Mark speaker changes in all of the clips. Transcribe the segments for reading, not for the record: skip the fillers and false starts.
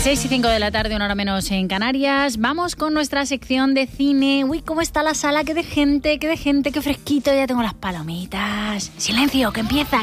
Speaker 1: 6:05 de la tarde, una hora menos en Canarias. Vamos con nuestra sección de cine. Uy, ¿cómo está la sala? Qué de gente, qué fresquito. Ya tengo las palomitas. Silencio, que empieza.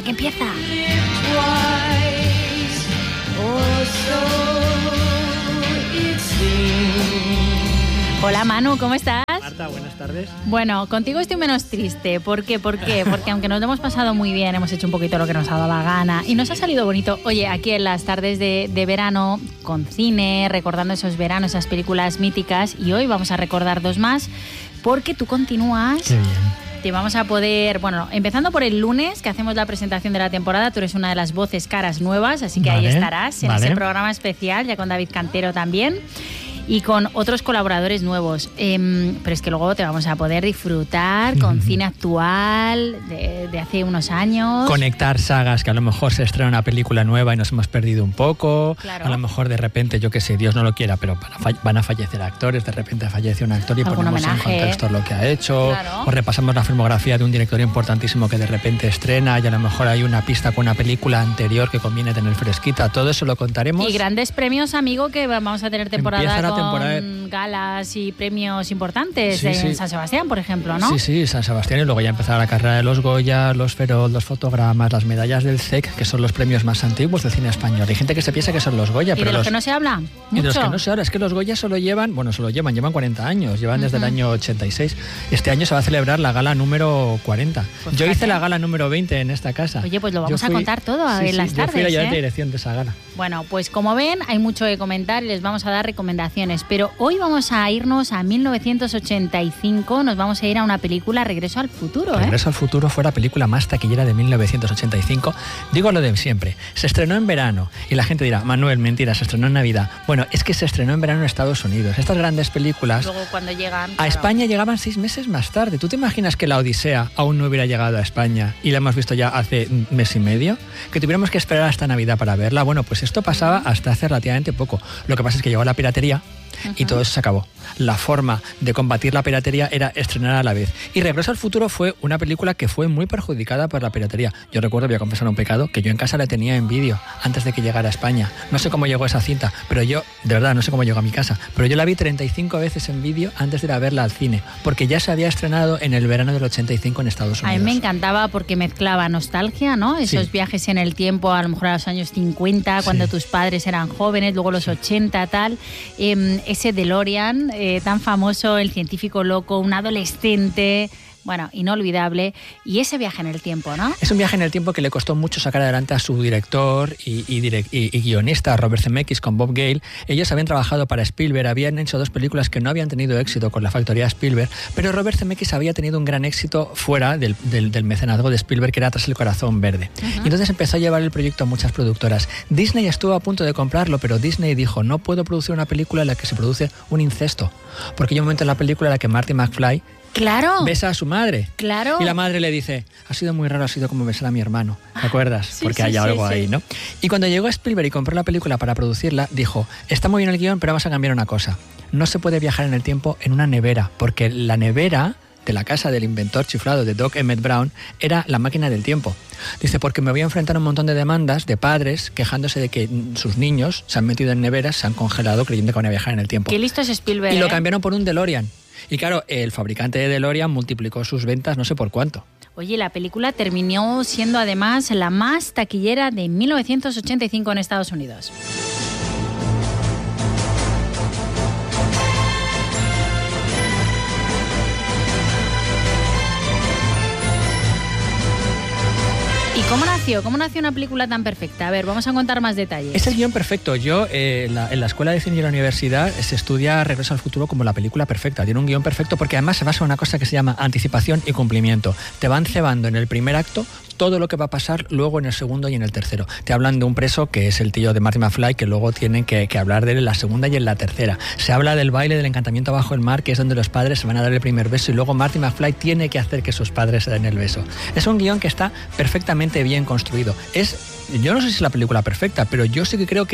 Speaker 1: Hola Manu, ¿cómo estás?
Speaker 2: Marta, buenas tardes.
Speaker 1: Bueno, contigo estoy menos triste. ¿Por qué? Porque aunque nos lo hemos pasado muy bien, hemos hecho un poquito lo que nos ha dado la gana y nos ha salido bonito. Oye, aquí en las tardes de verano, con cine, recordando esos veranos, esas películas míticas, y hoy vamos a recordar dos más, porque tú continúas.
Speaker 2: Qué bien.
Speaker 1: Te vamos a poder, bueno, empezando por el lunes, que hacemos la presentación de la temporada. Tú eres una de las voces caras nuevas, así que ahí estarás en ese programa especial, ya con David Cantero también. Y con otros colaboradores nuevos. Pero es que luego te vamos a poder disfrutar con cine actual de hace unos años.
Speaker 2: Conectar sagas, que a lo mejor se estrena una película nueva y nos hemos perdido un poco.
Speaker 1: Claro.
Speaker 2: A lo mejor de repente, yo qué sé, Dios no lo quiera, pero van a fallecer actores. De repente fallece un actor y ponemos en contexto lo que ha hecho.
Speaker 1: Claro.
Speaker 2: O repasamos la filmografía de un director importantísimo que de repente estrena y a lo mejor hay una pista con una película anterior que conviene tener fresquita. Todo eso lo contaremos.
Speaker 1: Y grandes premios, amigo, que vamos a tener temporada
Speaker 2: temporada.
Speaker 1: Galas y premios importantes en San Sebastián, por ejemplo, ¿no?
Speaker 2: Sí, San Sebastián, y luego ya empezará la carrera de los Goya, los Feroz, los fotogramas, las medallas del CEC, que son los premios más antiguos del cine español. Hay gente que se piensa que son los Goya, pero
Speaker 1: de los que no se habla mucho.
Speaker 2: Y de los que no se habla, es que los Goya llevan 40 años, llevan desde el año 86. Este año se va a celebrar la gala número 40.
Speaker 1: Pues
Speaker 2: yo hice la gala número 20 en esta casa.
Speaker 1: Oye, pues lo vamos a contar todo en las tardes.
Speaker 2: Yo fui la ayudante de dirección de esa gala.
Speaker 1: Bueno, pues como ven, hay mucho que comentar y les vamos a dar recomendaciones, pero hoy vamos a irnos a 1985, nos vamos a ir a una película, Regreso al Futuro.
Speaker 2: Regreso al Futuro fue la película más taquillera de 1985. Digo lo de siempre, se estrenó en verano y la gente dirá, Manuel, mentira, se estrenó en Navidad. Bueno, es que se estrenó en verano en Estados Unidos. Estas grandes películas
Speaker 1: luego cuando llegan
Speaker 2: a España llegaban 6 meses más tarde. ¿Tú te imaginas que La Odisea aún no hubiera llegado a España y la hemos visto ya hace un mes y medio? Que tuviéramos que esperar hasta Navidad para verla. Bueno, pues esto pasaba hasta hace relativamente poco. Lo que pasa es que llegó la piratería y todo eso se acabó. La forma de combatir la piratería era estrenar a la vez. Y Regreso al Futuro fue una película que fue muy perjudicada por la piratería. Yo recuerdo, voy a confesar un pecado, que yo en casa la tenía en vídeo antes de que llegara a España. No sé cómo llegó esa cinta, pero yo, de verdad, no sé cómo llegó a mi casa, pero yo la vi 35 veces en vídeo antes de ir a verla al cine, porque ya se había estrenado en el verano del 85 en Estados Unidos.
Speaker 1: A mí me encantaba porque mezclaba nostalgia, ¿no? Esos viajes en el tiempo, a lo mejor a los años 50, cuando tus padres eran jóvenes, luego los 80, tal. Ese DeLorean tan famoso, el científico loco, un adolescente, bueno, inolvidable, y ese viaje en el tiempo, ¿no? Es
Speaker 2: un viaje en el tiempo que le costó mucho sacar adelante a su director y guionista, Robert Zemeckis, con Bob Gale. Ellos habían trabajado para Spielberg, habían hecho 2 películas que no habían tenido éxito con la factoría Spielberg, pero Robert Zemeckis había tenido un gran éxito fuera del mecenazgo de Spielberg, que era Tras el corazón verde. Y entonces empezó a llevar el proyecto a muchas productoras. Disney estuvo a punto de comprarlo, pero Disney dijo, no puedo producir una película en la que se produce un incesto, porque hay un momento en la película en la que Marty McFly besa a su madre.
Speaker 1: Claro.
Speaker 2: Y la madre le dice, ha sido muy raro, ha sido como besar a mi hermano. ¿Te acuerdas? Porque hay algo ahí, ¿no? Y cuando llegó Spielberg y compró la película para producirla, dijo, está muy bien el guión, pero vamos a cambiar una cosa. No se puede viajar en el tiempo en una nevera, porque la nevera de la casa del inventor chiflado de Doc Emmett Brown era la máquina del tiempo. Dice, porque me voy a enfrentar a un montón de demandas de padres quejándose de que sus niños se han metido en neveras, se han congelado creyendo que van a viajar en el tiempo.
Speaker 1: Qué listo es Spielberg.
Speaker 2: Y lo cambiaron por un DeLorean. Y claro, el fabricante de DeLorean multiplicó sus ventas no sé por cuánto.
Speaker 1: Oye, la película terminó siendo además la más taquillera de 1985 en Estados Unidos. ¿Cómo nació una película tan perfecta? A ver, vamos a contar más detalles.
Speaker 2: Es el guión perfecto. Yo, en la Escuela de Cine y la Universidad, se estudia Regreso al Futuro como la película perfecta. Tiene un guión perfecto porque además se basa en una cosa que se llama anticipación y cumplimiento. Te van cebando en el primer acto todo lo que va a pasar luego en el segundo y en el tercero. Te hablan de un preso que es el tío de Marty McFly, que luego tienen que hablar de él en la segunda y en la tercera. Se habla del baile del encantamiento bajo el mar, que es donde los padres se van a dar el primer beso y luego Marty McFly tiene que hacer que sus padres se den el beso. Es un guión que está perfectamente bien construido. Yo no sé si es la película perfecta, pero yo sí que creo que es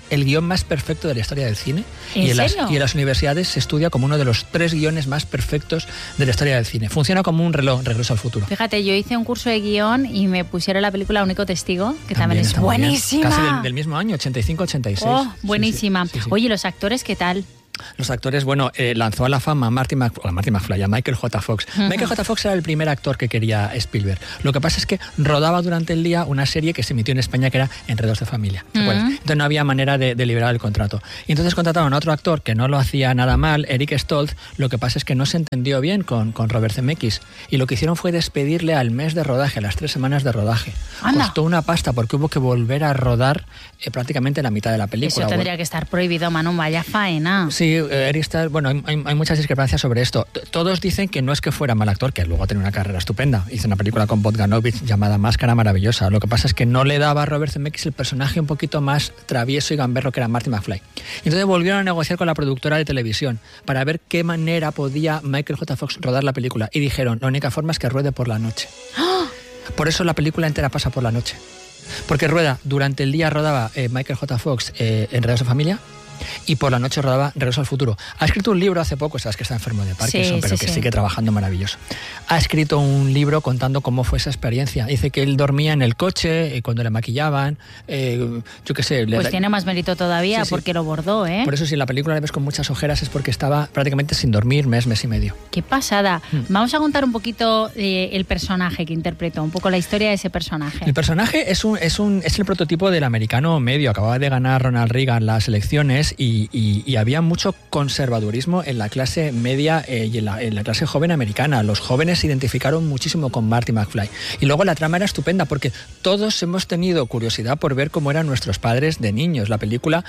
Speaker 2: el guión más perfecto de la historia del cine.
Speaker 1: ¿En serio?
Speaker 2: Y en las universidades se estudia como uno de los 3 guiones más perfectos de la historia del cine. Funciona como un reloj, Regreso al futuro.
Speaker 1: Fíjate, yo hice un curso de guión y me pusieron la película Único Testigo, que también es buenísima.
Speaker 2: Casi del mismo año, 85-86.
Speaker 1: Oh, buenísima. Sí. Oye, ¿los actores qué tal?
Speaker 2: Los actores, lanzó a la fama a Marty McFly, a Michael J. Fox. Michael J. Fox era el primer actor que quería Spielberg. Lo que pasa es que rodaba durante el día una serie que se emitió en España que era Enredos de Familia. ¿Te acuerdas? Entonces no había manera de liberar el contrato. Y entonces contrataron a otro actor que no lo hacía nada mal, Eric Stoltz. Lo que pasa es que no se entendió bien con Robert Zemeckis. Y lo que hicieron fue despedirle al mes de rodaje, a las 3 semanas de rodaje.
Speaker 1: ¡Anda!
Speaker 2: Costó una pasta porque hubo que volver a rodar prácticamente la mitad de la película.
Speaker 1: Eso tendría que estar prohibido, Manu, vaya faena.
Speaker 2: Sí, Eric Stoltz, hay muchas discrepancias sobre esto. Todos dicen que no es que fuera mal actor, que luego tiene una carrera estupenda. Hizo una película con Bogdanovich llamada Máscara, maravillosa. Lo que pasa es que no le daba a Robert Zemeckis el personaje un poquito más travieso y gamberro que era Marty McFly. Y entonces volvieron a negociar con la productora de televisión para ver qué manera podía Michael J. Fox rodar la película. Y dijeron, la única forma es que ruede por la noche. Por eso la película entera pasa por la noche. Porque durante el día rodaba Michael J. Fox Enredados de Familia, y por la noche rodaba Regreso al futuro. Ha escrito un libro hace poco, sabes que está enfermo de Parkinson, pero que sigue trabajando maravilloso. Ha escrito un libro contando cómo fue esa experiencia. Dice que él dormía en el coche cuando le maquillaban, yo qué sé.
Speaker 1: Pues tiene más mérito todavía, porque lo bordó, ¿eh?
Speaker 2: Por eso si en la película le ves con muchas ojeras es porque estaba prácticamente sin dormir mes y medio.
Speaker 1: ¡Qué pasada! Vamos a contar un poquito el personaje que interpretó, un poco la historia de ese personaje.
Speaker 2: El personaje es el prototipo del americano medio. Acababa de ganar Ronald Reagan las elecciones y había mucho conservadurismo en la clase media y en la clase joven americana. Los jóvenes se identificaron muchísimo con Marty McFly. Y luego la trama era estupenda porque todos hemos tenido curiosidad por ver cómo eran nuestros padres de niños. La película,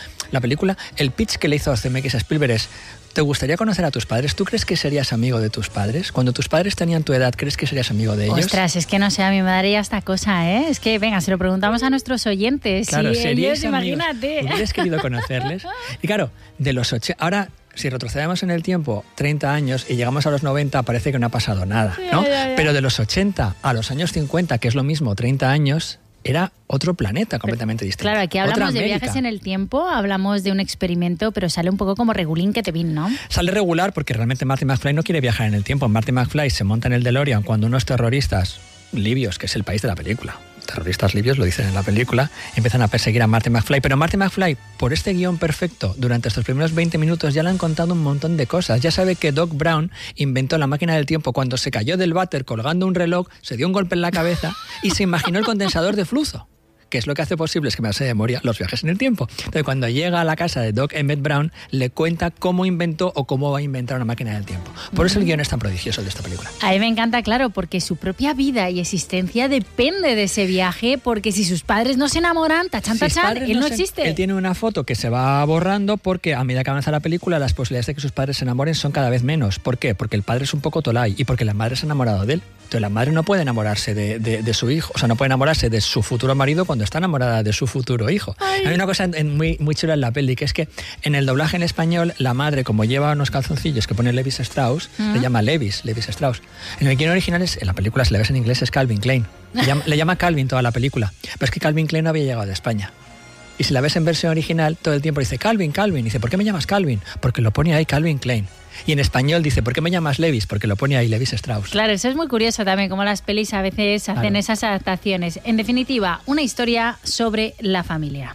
Speaker 2: el pitch que le hizo Zemeckis a Spielberg es: ¿te gustaría conocer a tus padres? ¿Tú crees que serías amigo de tus padres? Cuando tus padres tenían tu edad, ¿crees que serías amigo de ellos?
Speaker 1: Ostras, es que no sé, a mi madre ya esta cosa, ¿eh? Es que, venga, se lo preguntamos a nuestros oyentes.
Speaker 2: Claro,
Speaker 1: sí,
Speaker 2: seríais
Speaker 1: ellos,
Speaker 2: amigos.
Speaker 1: Imagínate.
Speaker 2: ¿Hubieras querido conocerles? Y claro, de los 80... Ahora, si retrocedemos en el tiempo 30 años y llegamos a los 90, parece que no ha pasado nada, ¿no? Ya. Pero de los 80 a los años 50, que es lo mismo, 30 años... era otro planeta completamente distinto.
Speaker 1: Claro, aquí hablamos de viajes en el tiempo, hablamos de un experimento, pero sale un poco como regulín que te vin, ¿no?
Speaker 2: Sale regular porque realmente Marty McFly no quiere viajar en el tiempo. Marty McFly se monta en el DeLorean cuando unos terroristas libios, que es el país de la película, terroristas libios lo dicen en la película, empiezan a perseguir a Marty McFly. Pero Marty McFly, por este guión perfecto, durante estos primeros 20 minutos ya le han contado un montón de cosas. Ya sabe que Doc Brown inventó la máquina del tiempo cuando se cayó del váter colgando un reloj, se dio un golpe en la cabeza y se imaginó el condensador de flujo, que es lo que hace posible, es que me hace de memoria, los viajes en el tiempo. Entonces, cuando llega a la casa de Doc Emmett Brown, le cuenta cómo inventó o cómo va a inventar una máquina del tiempo. Por eso el guión es tan prodigioso de esta película.
Speaker 1: A mí me encanta, claro, porque su propia vida y existencia depende de ese viaje, porque si sus padres no se enamoran, tachan, él no existe.
Speaker 2: Él tiene una foto que se va borrando porque a medida que avanza la película, las posibilidades de que sus padres se enamoren son cada vez menos. ¿Por qué? Porque el padre es un poco tolai y porque la madre se ha enamorado de él. Entonces la madre no puede enamorarse de su hijo, o sea, no puede enamorarse de su futuro marido cuando está enamorada de su futuro hijo. Ay. Hay una cosa muy, muy chula en la peli, que es que en el doblaje en español, la madre, como lleva unos calzoncillos que pone Levis Strauss, le llama Levis Strauss. En el guion original, en la película, si la ves en inglés, es Calvin Klein. Le llama Calvin toda la película. Pero es que Calvin Klein no había llegado de España. Y si la ves en versión original, todo el tiempo dice Calvin. Y dice, ¿por qué me llamas Calvin? Porque lo pone ahí Calvin Klein. Y en español dice, ¿por qué me llamas Levis? Porque lo pone ahí Levis Strauss.
Speaker 1: Claro, eso es muy curioso también, como las pelis a veces hacen esas adaptaciones. En definitiva, una historia sobre la familia.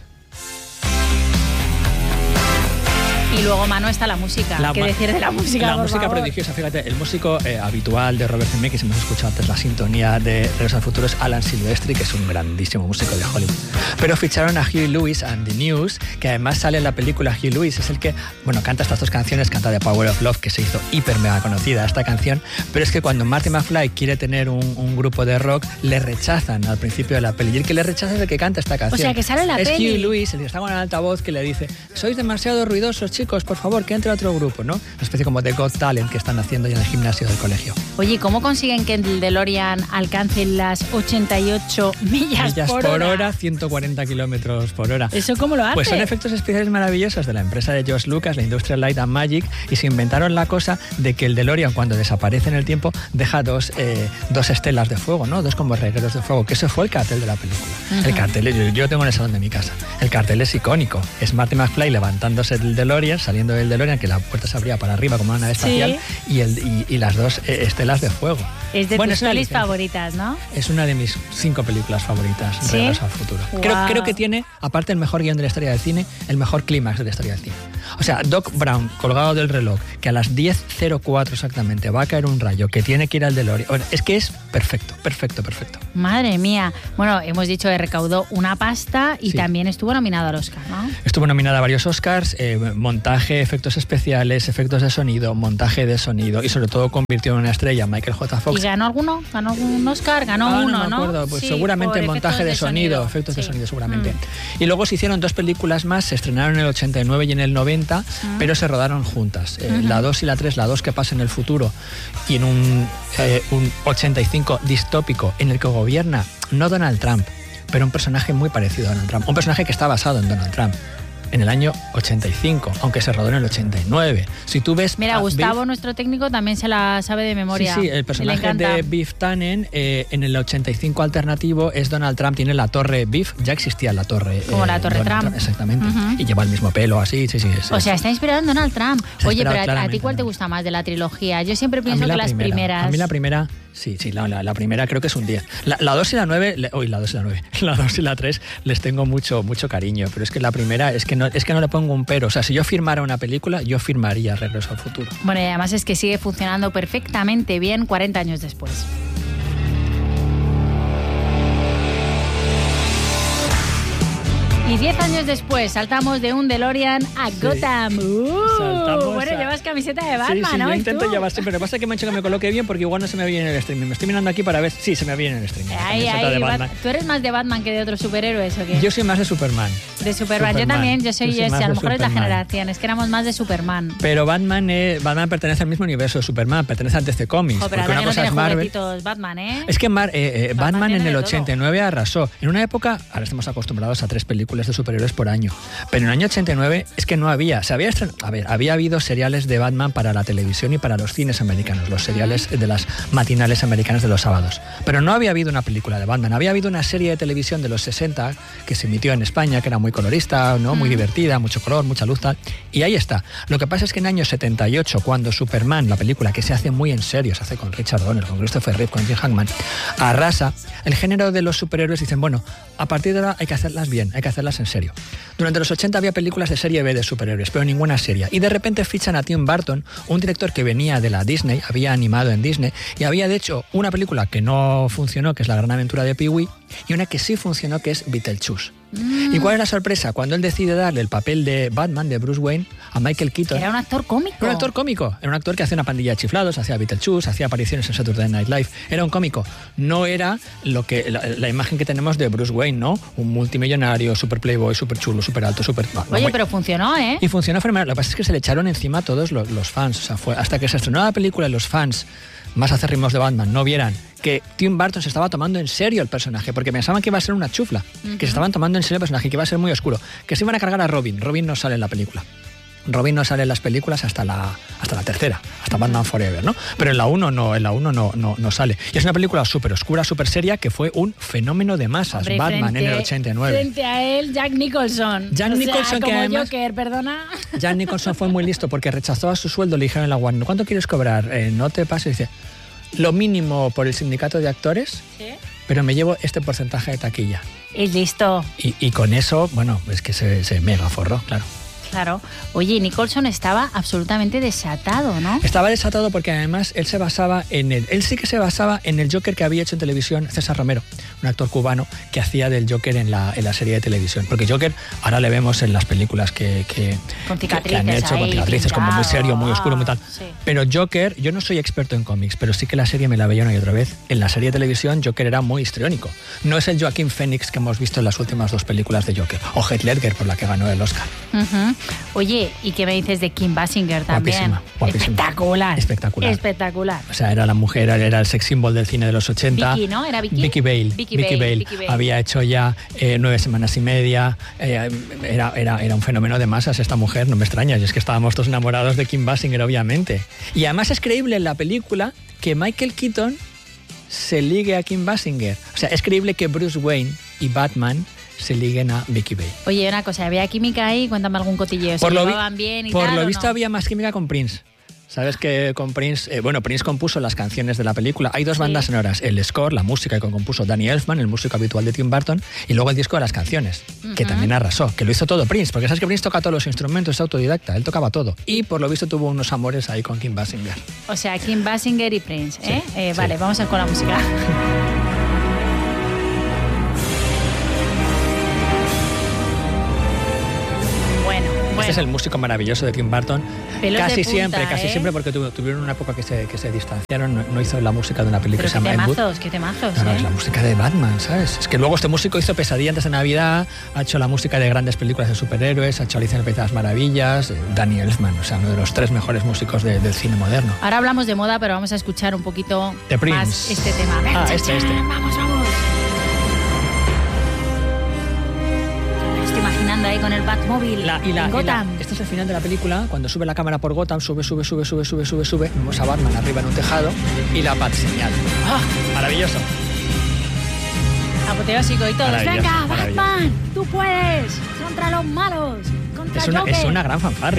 Speaker 1: Y luego, Manu, está la música. ¿Qué decir de la música?
Speaker 2: La música prodigiosa, fíjate, el músico habitual de Robert Zemeckis, hemos escuchado antes la sintonía de Regreso al futuro, es Alan Silvestri, que es un grandísimo músico de Hollywood. Pero ficharon a Huey Lewis and the News, que además sale en la película. Huey Lewis es el que, canta estas dos canciones, canta The Power of Love, que se hizo hiper mega conocida esta canción, pero es que cuando Marty McFly quiere tener un grupo de rock, le rechazan al principio de la peli, y el que le rechaza es el que canta esta canción.
Speaker 1: O sea, que sale en la peli.
Speaker 2: Es Huey Lewis, el que está con el altavoz, que le dice, sois demasiado ruidosos, chicos, chicos, por favor, que entre otro grupo, ¿no? Una especie como de Got Talent que están haciendo ya en el gimnasio del colegio.
Speaker 1: Oye, ¿cómo consiguen que el DeLorean alcance las 88 millas por hora?
Speaker 2: 140 kilómetros por hora.
Speaker 1: ¿Eso cómo lo hace?
Speaker 2: Pues son efectos especiales maravillosos de la empresa de George Lucas, la Industrial Light and Magic, y se inventaron la cosa de que el DeLorean, cuando desaparece en el tiempo, deja dos estelas de fuego, ¿no? Dos como regueros de fuego, que ese fue el cartel de la película. El cartel, yo lo tengo en el salón de mi casa. El cartel es icónico. Es Marty McFly levantándose del DeLorean, saliendo del DeLorean, que la puerta se abría para arriba como una nave espacial, y las dos estelas de fuego.
Speaker 1: Es de tus pelis favoritas, ¿no?
Speaker 2: Es una de mis 5 películas favoritas, ¿sí? Regreso al futuro.
Speaker 1: Wow.
Speaker 2: Creo que tiene, aparte el mejor guión de la historia del cine, el mejor clímax de la historia del cine. O sea, Doc Brown, colgado del reloj, que a las 10:04 exactamente va a caer un rayo, que tiene que ir al DeLorean. Bueno, es que es perfecto.
Speaker 1: Madre mía. Bueno, hemos dicho que recaudó una pasta y también estuvo nominado al Oscar, ¿no?
Speaker 2: Estuvo nominada a varios Oscars, montaje, efectos especiales, efectos de sonido, montaje de sonido, y sobre todo convirtió en una estrella a Michael J. Fox.
Speaker 1: ¿Y ganó alguno? ¿Ganó algún Oscar? Ganó uno,
Speaker 2: no me acuerdo. Pues sí, seguramente montaje de sonido, efectos de sonido seguramente. Y luego se hicieron 2 películas más, se estrenaron en el 89 y en el 90, pero se rodaron juntas. La 2 y la 3, la 2 que pasa en el futuro y en un 85 distópico en el que gobierna no Donald Trump, pero un personaje muy parecido a Donald Trump, un personaje que está basado en Donald Trump. En el año 85, aunque se rodó en el 89. Si tú ves...
Speaker 1: Mira, Gustavo, nuestro técnico, también se la sabe de memoria.
Speaker 2: Sí, el personaje de Biff Tannen en el 85 alternativo es Donald Trump, tiene la torre Biff, ya existía la torre...
Speaker 1: Como la torre Trump.
Speaker 2: Exactamente, y lleva el mismo pelo, así, sí.
Speaker 1: O sea, está inspirado en Donald Trump. Oye, pero ¿a ti cuál te gusta más de la trilogía? Yo siempre pienso que las primeras...
Speaker 2: A mí la primera... Sí, la primera creo que es un 10. La 2 y la 9... La 2 y la 3 les tengo mucho cariño, pero es que la primera es que no le pongo un pero. O sea, si yo firmara una película, yo firmaría Regreso al futuro.
Speaker 1: Bueno, y además es que sigue funcionando perfectamente bien 40 años después. Y 10 años después saltamos de un DeLorean a Gotham. Bueno, llevas camiseta de Batman,
Speaker 2: sí,
Speaker 1: ¿no?
Speaker 2: Yo intento llevar siempre. Lo que pasa es que me han hecho que me coloque bien porque igual no se me ve bien en el streaming. Me estoy mirando aquí para ver. Sí, se me ve bien en el streaming.
Speaker 1: De Batman. ¿Tú eres más de Batman que de otros superhéroes o qué?
Speaker 2: Yo soy más de Superman.
Speaker 1: De Superman. Yo también, yo soy ese. A lo mejor es la generación. Es que éramos más de Superman.
Speaker 2: Pero Batman pertenece al mismo universo de Superman. Pertenece al DC Comics.
Speaker 1: Pero ahora que no tiene juguetitos Batman, ¿eh?
Speaker 2: Es que Batman en el 89 arrasó. En una época, ahora estamos acostumbrados a 3 películas de superhéroes por año. Pero en el año 89 es que no había. Había habido seriales de Batman para la televisión y para los cines americanos, los seriales de las matinales americanas de los sábados. Pero no había habido una película de Batman. Había habido una serie de televisión de los 60 que se emitió en España, que era muy colorista, ¿no? Muy divertida, mucho color, mucha luz, tal. Y ahí está. Lo que pasa es que en el año 78, cuando Superman, la película que se hace muy en serio, se hace con Richard Donner, con Christopher Reeve, con Jim Hackman, arrasa, el género de los superhéroes dicen, bueno, a partir de ahora hay que hacerlas bien, hay que hacerlas en serio. Durante los 80 había películas de serie B de superhéroes, pero ninguna seria. Y de repente fichan a Tim Burton, un director que venía de la Disney, había animado en Disney, y había de hecho una película que no funcionó, que es La gran aventura de Pee-wee, y una que sí funcionó, que es Beetlejuice. ¿Y cuál es la sorpresa? Cuando él decide darle el papel de Batman, de Bruce Wayne, a Michael Keaton.
Speaker 1: Era un actor cómico.
Speaker 2: Era un actor cómico. Era un actor que hacía una pandilla de chiflados, hacía Beetlejuice, hacía apariciones en Saturday Night Live. Era un cómico. No era la imagen que tenemos de Bruce Wayne, ¿no? Un multimillonario, super playboy, super chulo, super alto, super...
Speaker 1: Oye, pero funcionó, ¿eh?
Speaker 2: Y funcionó fenomenal. Lo que pasa es que se le echaron encima a todos los fans. O sea, fue hasta que se estrenó la película y los fans más acérrimos de Batman no vieran que Tim Burton se estaba tomando en serio el personaje, porque pensaban que iba a ser una chufla, que se estaban tomando en serio el personaje, que iba a ser muy oscuro, que se iban a cargar a Robin. Robin no sale en la película. Robin no sale en las películas hasta la tercera, hasta Batman Forever, ¿no? Pero en la 1 no sale. Y es una película súper oscura, súper seria, que fue un fenómeno de masas. Hombre, Batman en el 89.
Speaker 1: Frente a él, Jack Nicholson.
Speaker 2: Nicholson,
Speaker 1: como
Speaker 2: que además,
Speaker 1: Joker, perdona.
Speaker 2: Jack Nicholson fue muy listo porque rechazó a su sueldo, le dijeron en la Warner, ¿cuánto quieres cobrar? No te pases, dice, lo mínimo por el sindicato de actores, ¿sí? Pero me llevo este porcentaje de taquilla.
Speaker 1: Y listo.
Speaker 2: Y con eso, bueno, es que se mega forró, claro.
Speaker 1: Claro. Oye, Nicholson estaba absolutamente desatado, ¿no?
Speaker 2: Estaba desatado porque además él sí que se basaba en el Joker que había hecho en televisión César Romero, un actor cubano que hacía del Joker en la serie de televisión. Porque Joker ahora le vemos en las películas que
Speaker 1: con cicatrices
Speaker 2: han hecho,
Speaker 1: ahí,
Speaker 2: con cicatrices, como muy serio, muy oscuro, muy tal.
Speaker 1: Sí.
Speaker 2: Pero Joker, yo no soy experto en cómics, pero sí que la serie me la veía una y otra vez. En la serie de televisión Joker era muy histriónico. No es el Joaquín Phoenix que hemos visto en las últimas 2 películas de Joker. O Heath Ledger, por la que ganó el Oscar.
Speaker 1: Oye, ¿y qué me dices de Kim Basinger también?
Speaker 2: Guapísima.
Speaker 1: Espectacular.
Speaker 2: O sea, era la mujer, era el sex symbol del cine de los 80.
Speaker 1: Vicky, ¿no? ¿Era Vicky?
Speaker 2: Vicky Bale. Había hecho ya 9 semanas y media. Era un fenómeno de masas esta mujer, no me extraña. Y es que estábamos todos enamorados de Kim Basinger, obviamente. Y además es creíble en la película que Michael Keaton se ligue a Kim Basinger. O sea, es creíble que Bruce Wayne y Batman se liguen a Vicky Bale.
Speaker 1: Oye, una cosa, ¿había química ahí? Cuéntame algún cotilleo. ¿Se llevaban bien y tal?
Speaker 2: Por lo visto había más química con Prince. Sabes que con Prince, Prince compuso las canciones de la película. Hay 2 bandas sonoras, el score, la música que compuso Danny Elfman, el músico habitual de Tim Burton, y luego el disco de las canciones, que también arrasó, que lo hizo todo Prince, porque sabes que Prince toca todos los instrumentos, es autodidacta, él tocaba todo. Y por lo visto tuvo unos amores ahí con Kim Basinger.
Speaker 1: O sea, Kim Basinger y Prince, ¿eh?
Speaker 2: Sí,
Speaker 1: vale, vamos a ir con la música.
Speaker 2: Este es el músico maravilloso de Tim Burton.
Speaker 1: Pelos
Speaker 2: casi
Speaker 1: de punta,
Speaker 2: siempre, porque tuvieron una época que se distanciaron, no hizo la música de una película que se llama Ed Wood.
Speaker 1: Qué temazos,
Speaker 2: No, es la música de Batman, ¿sabes? Es que luego este músico hizo Pesadilla antes de Navidad, ha hecho la música de grandes películas de superhéroes, ha hecho Alicia en el País de las Maravillas, Danny Elfman, o sea, uno de los 3 mejores músicos del cine moderno.
Speaker 1: Ahora hablamos de moda, pero vamos a escuchar un poquito más este tema.
Speaker 2: Este.
Speaker 1: Vamos. Imaginando ahí con el Batmóvil en Gotham.
Speaker 2: Este es el final de la película, cuando sube la cámara por Gotham, sube, vemos a Batman arriba en un tejado y la Bat señal. Maravilloso.
Speaker 1: Apoteósico y todos. Venga, Batman, tú puedes, contra los malos, contra Joker.
Speaker 2: Es una gran fanfarria,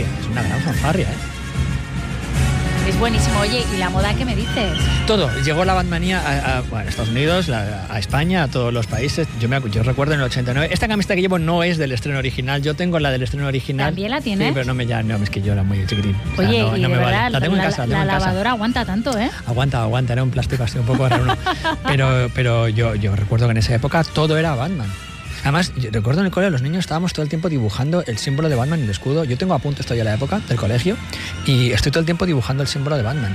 Speaker 1: Es buenísimo. Oye, ¿y la moda qué me dices?
Speaker 2: Todo. Llegó la Batmanía a Estados Unidos, a España, a todos los países. Yo recuerdo en el 89. Esta camiseta que llevo no es del estreno original. Yo tengo la del estreno original.
Speaker 1: ¿También la tienes?
Speaker 2: Sí, pero no, es que yo era muy chiquitín.
Speaker 1: Oye,
Speaker 2: o sea,
Speaker 1: y de verdad,
Speaker 2: vale. La tengo en casa.
Speaker 1: La lavadora aguanta tanto, ¿eh?
Speaker 2: Aguanta. Era un plástico así un poco raro. pero yo recuerdo que en esa época todo era Batman. Además, yo recuerdo en el colegio los niños estábamos todo el tiempo dibujando el símbolo de Batman y el escudo. Yo tengo apuntes todavía de la época del colegio y estoy todo el tiempo dibujando el símbolo de Batman.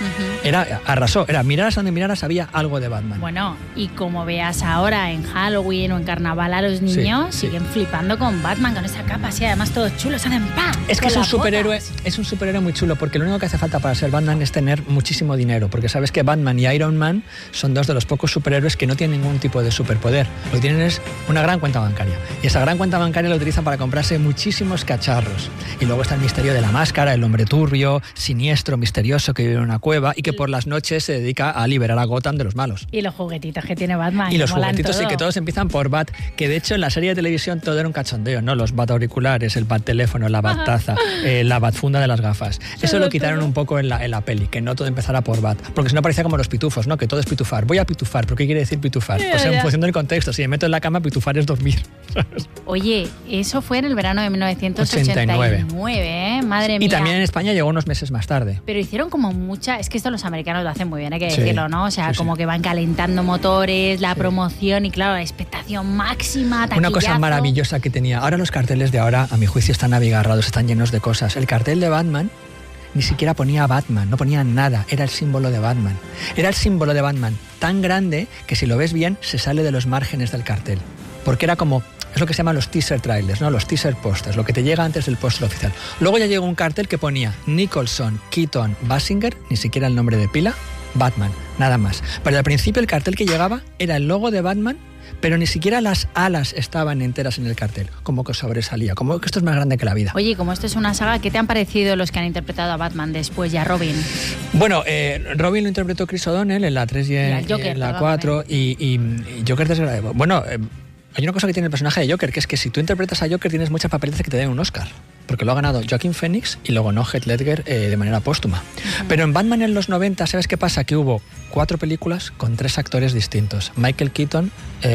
Speaker 2: Arrasó, miraras donde miraras había algo de Batman.
Speaker 1: Bueno, y como veas ahora en Halloween o en Carnaval a los niños, siguen flipando con Batman, con esa capa así, además todos chulos, hacen ¡pam!
Speaker 2: Es que es un superhéroe muy chulo, porque lo único que hace falta para ser Batman es tener muchísimo dinero, porque sabes que Batman y Iron Man son 2 de los pocos superhéroes que no tienen ningún tipo de superpoder. Lo que tienen es una gran cuenta bancaria, y esa gran cuenta bancaria la utilizan para comprarse muchísimos cacharros. Y luego está el misterio de la máscara, el hombre turbio, siniestro, misterioso, que vive en una cueva y que por las noches se dedica a liberar a Gotham de los malos.
Speaker 1: Y los juguetitos que tiene Batman.
Speaker 2: Y los juguetitos, sí, que todos empiezan por Bat, que de hecho en la serie de televisión todo era un cachondeo, ¿no? Los Bat auriculares, el Bat teléfono, la Bat taza, la Bat funda de las gafas. Eso lo quitaron un poco en la peli, que no todo empezara por Bat, porque si no parecía como los pitufos, ¿no? Que todo es pitufar. Voy a pitufar, ¿pero qué quiere decir pitufar? Pues en función del contexto, si me meto en la cama, pitufar es dormir.
Speaker 1: Oye, eso fue en el verano de 1989, ¿eh? Madre mía.
Speaker 2: Y también en España llegó unos meses más tarde.
Speaker 1: Pero hicieron como es que esto los americanos lo hacen muy bien, hay que decirlo, ¿no? O sea, como que van calentando motores, la promoción y claro, la expectación máxima, taquillazo.
Speaker 2: Una cosa maravillosa que tenía. Ahora los carteles de ahora, a mi juicio, están abigarrados, están llenos de cosas. El cartel de Batman ni siquiera ponía Batman, no ponía nada, era el símbolo de Batman. Era el símbolo de Batman tan grande que si lo ves bien se sale de los márgenes del cartel. Porque era como, es lo que se llaman los teaser trailers, ¿no? Los teaser posters, lo que te llega antes del póster oficial. Luego ya llegó un cartel que ponía Nicholson, Keaton, Basinger, ni siquiera el nombre de pila, Batman, nada más. Pero al principio el cartel que llegaba era el logo de Batman, pero ni siquiera las alas estaban enteras en el cartel, como que sobresalía, como que esto es más grande que la vida.
Speaker 1: Oye, como esto es una saga, ¿qué te han parecido los que han interpretado a Batman después y a Robin?
Speaker 2: Bueno, Robin lo interpretó Chris O'Donnell en la 3 y en la 4, y Joker desgraciado. Bueno, hay una cosa que tiene el personaje de Joker, que es que si tú interpretas a Joker tienes muchas papeletas que te den un Oscar, porque lo ha ganado Joaquin Phoenix y lo ganó Heath Ledger de manera póstuma. Pero en Batman en los 90, ¿sabes qué pasa? Que hubo 4 películas con 3 actores distintos. Michael Keaton,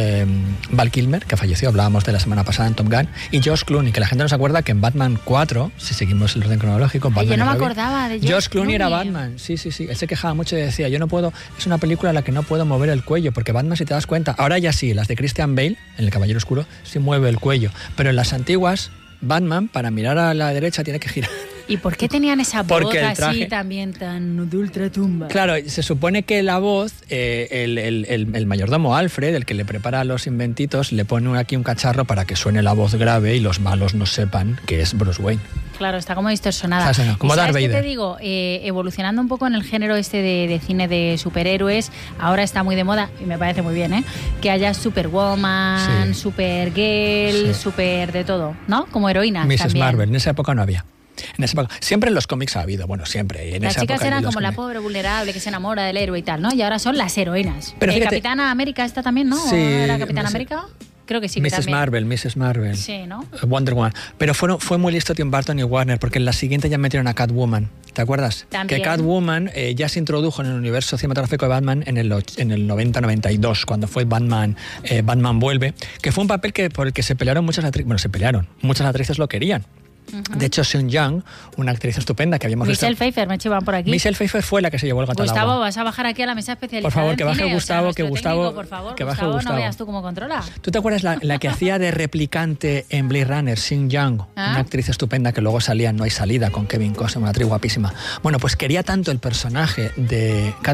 Speaker 2: Val Kilmer, que falleció, hablábamos de la semana pasada en Top Gun, y Josh Clooney, que la gente no se acuerda que en Batman 4, si seguimos el orden cronológico, Batman
Speaker 1: yo no me acordaba de
Speaker 2: Josh Clooney era Batman, sí. Él se quejaba mucho y decía, yo no puedo, es una película en la que no puedo mover el cuello, porque Batman, si te das cuenta, ahora ya sí, las de Christian Bale, en El Caballero Oscuro, sí mueve el cuello, pero en las antiguas, Batman, para mirar a la derecha, tiene que girar
Speaker 1: ¿Y por qué tenían esa voz
Speaker 2: traje,
Speaker 1: así también tan de ultratumba?
Speaker 2: Claro, se supone que la voz, el mayordomo Alfred, el que le prepara los inventitos, le pone aquí un cacharro para que suene la voz grave y los malos no sepan que es Bruce Wayne.
Speaker 1: Claro, está como distorsionada.
Speaker 2: Como Darth Vader.
Speaker 1: ¿Sabes qué te digo? Evolucionando un poco en el género de cine de superhéroes, ahora está muy de moda, y me parece muy bien, que haya Superwoman, Supergirl, super de todo, ¿no? Como heroínas
Speaker 2: Mrs.
Speaker 1: también.
Speaker 2: Marvel, en esa época no había. En esa época, siempre en los cómics ha habido, bueno, siempre. En
Speaker 1: las
Speaker 2: esa
Speaker 1: chicas
Speaker 2: época
Speaker 1: eran como
Speaker 2: cómics.
Speaker 1: la pobre vulnerable que se enamora del héroe y tal, ¿no? Y ahora son las heroínas.
Speaker 2: Pero fíjate,
Speaker 1: Capitana América está también, ¿no?
Speaker 2: Sí,
Speaker 1: ¿Era Capitana América? Creo que sí.
Speaker 2: Mrs. Marvel.
Speaker 1: Sí, ¿no?
Speaker 2: Wonder Woman. Pero fue muy listo Tim Burton y Warner, porque en la siguiente ya metieron a Catwoman. ¿Te acuerdas?
Speaker 1: También.
Speaker 2: Que Catwoman ya se introdujo en el universo cinematográfico de Batman en el 90-92, cuando fue Batman Vuelve, que fue un papel por el que se pelearon muchas actrices. Bueno, se pelearon. Muchas actrices lo querían. De hecho, Seung Young, una actriz estupenda que habíamos visto.
Speaker 1: Michelle Pfeiffer, me chivan por aquí.
Speaker 2: Michelle Pfeiffer fue la que se llevó el gato al agua.
Speaker 1: Gustavo, vas a bajar aquí a la mesa especializada.
Speaker 2: Por favor, que
Speaker 1: en
Speaker 2: baje
Speaker 1: cine,
Speaker 2: Gustavo,
Speaker 1: que
Speaker 2: Gustavo.
Speaker 1: Técnico, por favor,
Speaker 2: que baje
Speaker 1: Gustavo,
Speaker 2: Gustavo.
Speaker 1: no veas tú cómo controla.
Speaker 2: ¿Tú te acuerdas la que hacía de replicante en Blade Runner, Seung Young? Una actriz estupenda que luego salía en No hay salida con Kevin Costner, una actriz guapísima. Bueno, pues quería tanto el personaje de